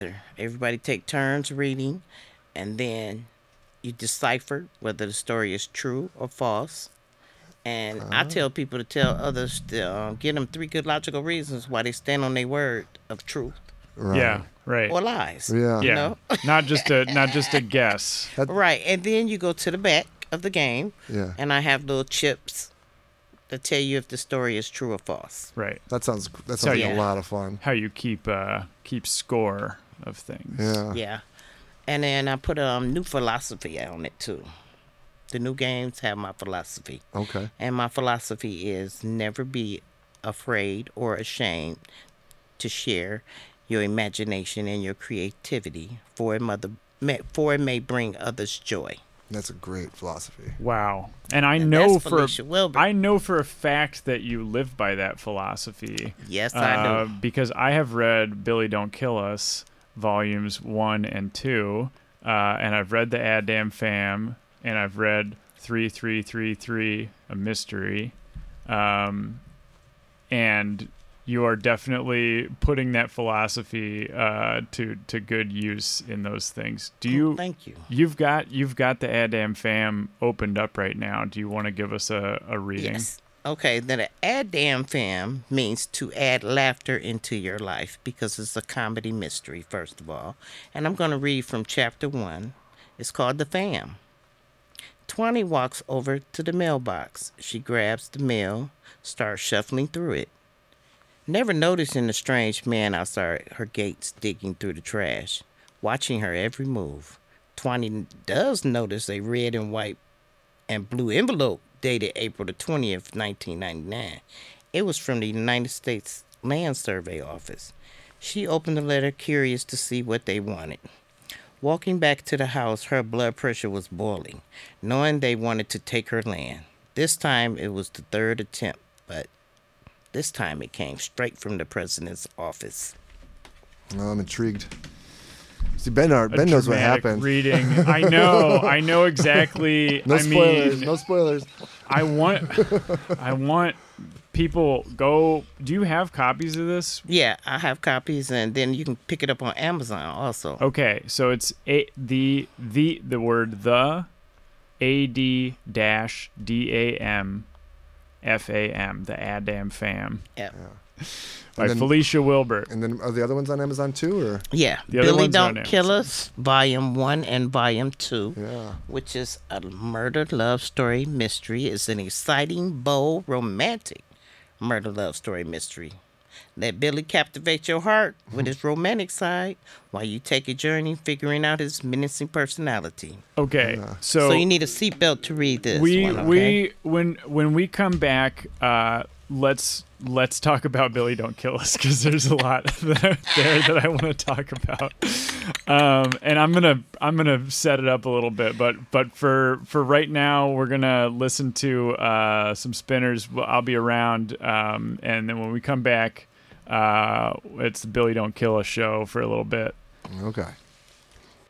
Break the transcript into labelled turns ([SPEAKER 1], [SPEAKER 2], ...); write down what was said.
[SPEAKER 1] Everybody take turns reading, and then you decipher whether the story is true or false. And I
[SPEAKER 2] Ah,
[SPEAKER 1] tell people to tell others to give them three good logical reasons why they stand on their word of truth
[SPEAKER 2] right.
[SPEAKER 3] Yeah, right.
[SPEAKER 1] or lies.
[SPEAKER 2] Yeah.
[SPEAKER 1] You
[SPEAKER 3] Yeah.
[SPEAKER 1] know,
[SPEAKER 3] Not just a guess.
[SPEAKER 2] That,
[SPEAKER 1] right? And then you go to the back of the game,
[SPEAKER 2] yeah.
[SPEAKER 1] and I have little chips that tell you if the story is true or false.
[SPEAKER 3] Right.
[SPEAKER 2] That sounds
[SPEAKER 3] So
[SPEAKER 2] like
[SPEAKER 1] yeah.
[SPEAKER 2] a lot of fun.
[SPEAKER 3] How you keep score of things.
[SPEAKER 2] Yeah.
[SPEAKER 1] Yeah. And then I put new philosophy on it too. The new games have my philosophy.
[SPEAKER 2] Okay.
[SPEAKER 1] And my philosophy is never be afraid or ashamed to share your imagination and your creativity, for it may bring others joy.
[SPEAKER 2] That's a great philosophy.
[SPEAKER 3] Wow. And I
[SPEAKER 1] And
[SPEAKER 3] know
[SPEAKER 1] that's
[SPEAKER 3] for
[SPEAKER 1] Felicia Wilbur.
[SPEAKER 3] I know for a fact that you live by that philosophy.
[SPEAKER 1] Yes, I do.
[SPEAKER 3] Because I have read Billy Don't Kill Us volumes 1 and 2, and I've read the Addam Fam, and I've read 3333, A Mystery, and you are definitely putting that philosophy to good use in those things. Do you?
[SPEAKER 1] Thank you.
[SPEAKER 3] You've got the Addam Fam opened up right now. Do you want to give us a reading?
[SPEAKER 1] Yes. Okay, then the Addam Fam means to add laughter into your life because it's a comedy mystery, first of all. And I'm going to read from chapter 1. It's called The Fam. Tawny walks over to the mailbox. She grabs the mail, starts shuffling through it. Never noticing the strange man outside her gates digging through the trash, watching her every move. Tawny does notice a red and white and blue envelope dated April the 20th, 1999. It was from the United States Land Survey Office. She opened the letter, curious to see what they wanted. Walking back to the house, her blood pressure was boiling, knowing they wanted to take her land. This time it was the third attempt, but this time it came straight from the president's office.
[SPEAKER 2] Well, I'm intrigued. See, Ben knows what
[SPEAKER 3] Dramatic
[SPEAKER 2] happened.
[SPEAKER 3] Reading. I know exactly.
[SPEAKER 2] No
[SPEAKER 3] I
[SPEAKER 2] spoilers.
[SPEAKER 3] mean,
[SPEAKER 2] No spoilers.
[SPEAKER 3] I want people go. Do you have copies of this?
[SPEAKER 1] Yeah, I have copies, and then you can pick it up on Amazon also.
[SPEAKER 3] Okay, so it's the word the AD dash DAM FAM, the Addam Fam,
[SPEAKER 1] Yeah.
[SPEAKER 3] by
[SPEAKER 2] then-
[SPEAKER 3] Felicia Wilbur.
[SPEAKER 2] And then are the other ones on Amazon too, or?
[SPEAKER 1] Yeah,
[SPEAKER 3] The other
[SPEAKER 1] Billy
[SPEAKER 3] ones are on
[SPEAKER 1] Don't Kill
[SPEAKER 3] Amazon.
[SPEAKER 1] Us, Volume 1 and Volume 2,
[SPEAKER 2] Yeah.
[SPEAKER 1] which is a murder love story mystery. It's an exciting, bold, romantic murder love story mystery. Let Billy captivate your heart with his romantic side while you take a journey figuring out his menacing personality.
[SPEAKER 3] Okay,
[SPEAKER 1] So you need a seatbelt to read this
[SPEAKER 3] we
[SPEAKER 1] one, okay?
[SPEAKER 3] when we come back, let's talk about Billy Don't Kill Us, because there's a lot there that I want to talk about, and I'm gonna set it up a little bit, but for right now we're gonna listen to some spinners. I'll be around, and then when we come back, it's the Billy Don't Kill Us show for a little bit.
[SPEAKER 2] Okay.